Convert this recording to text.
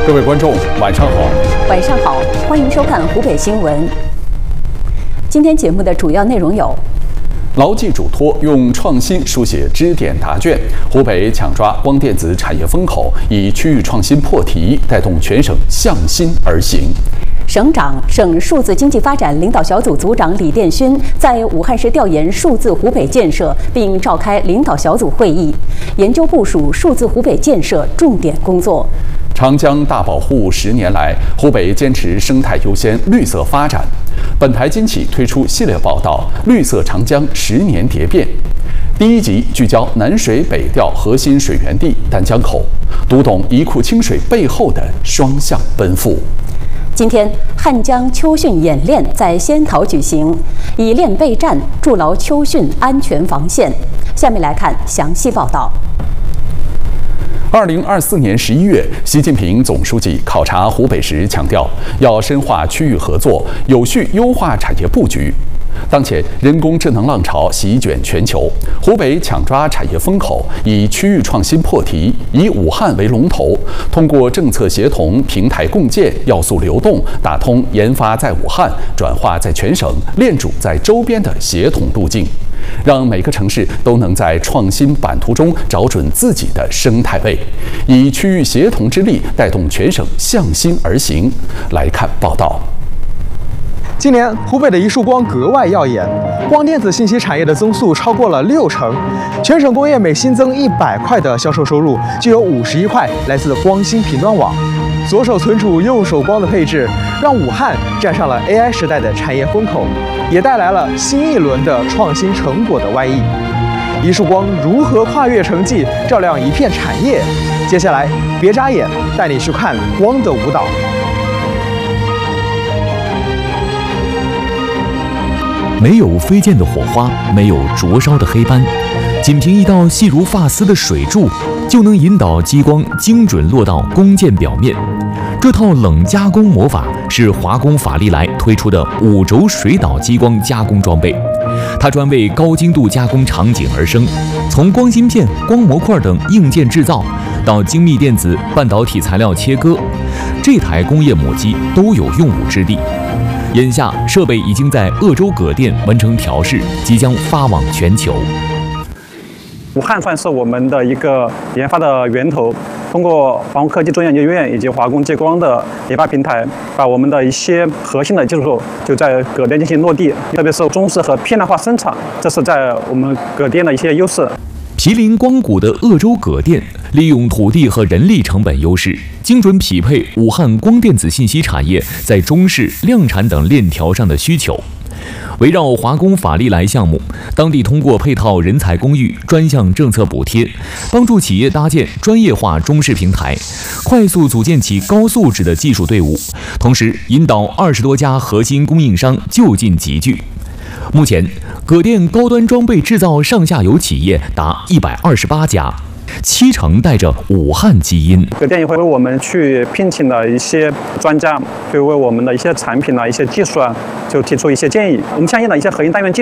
各位观众，晚上好。 晚上好，欢迎收看湖北新闻。今天节目的主要内容有： 牢记嘱托，用创新书写支点答卷；湖北抢抓光电子产业风口，以区域创新破题，带动全省向心而行。 省长、省数字经济发展领导小组组长李殿勋在武汉市调研数字湖北建设，并召开领导小组会议，研究部署数字湖北建设重点工作。 长江大保护10年来，湖北坚持生态优先、绿色发展。本台今起推出系列报道《绿色长江10年蝶变》。第一集聚焦南水北调核心水源地丹江口，读懂一库清水背后的双向奔赴。 今天，汉江秋汛演练在仙桃举行，以练备战，筑牢秋汛安全防线。下面来看详细报道。 2024年11月，习近平总书记考察湖北时强调，要深化区域合作，有序优化产业布局。当前人工智能浪潮席卷全球，湖北抢抓产业风口，以区域创新破题，以武汉为龙头，通过政策协同、平台共建、要素流动，打通研发在武汉、转化在全省、链主在周边的协同路径，让每个城市都能在创新版图中找准自己的生态位，以区域协同之力带动全省向心而行。来看报道。 今年，湖北的一束光格外耀眼，光电子信息产业的增速超过了60%，全省工业每新增100块的销售收入，就有51块来自光芯频端网。左手存储，右手光的配置，让武汉站上了 AI 时代的产业风口，也带来了新一轮的创新成果的外溢。一束光如何跨越城际，照亮一片产业？接下来，别眨眼，带你去看光的舞蹈。 没有飞溅的火花，没有灼烧的黑斑，仅凭一道细如发丝的水柱，就能引导激光精准落到工件表面。这套冷加工魔法是华工法利来推出的5轴水导激光加工装备，它专为高精度加工场景而生，从光芯片、光模块等硬件制造，到精密电子、半导体材料切割，这台工业母机都有用武之地。眼下，设备已经在鄂州葛店完成调试，即将发往全球。 武汉算是我们的一个研发的源头，通过华工科技专业研究院以及华工激光的研发平台，把我们的一些核心的技术就在葛店进行落地，特别是中式和片段化生产，这是在我们葛店的一些优势。 毗邻光谷的鄂州葛店，利用土地和人力成本优势，精准匹配武汉光电子信息产业在中式、量产等链条上的需求。围绕华工法利来项目，当地通过配套人才公寓、专项政策补贴，帮助企业搭建专业化中式平台，快速组建起高素质的技术队伍，同时引导20多家核心供应商就近集聚。目前，葛店高端装备制造上下游企业达128家，70%带着武汉基因。 葛店也会为我们去聘请的一些专家，就为我们的一些产品一些技术就提出一些建议。我们相应的一些核心单元技术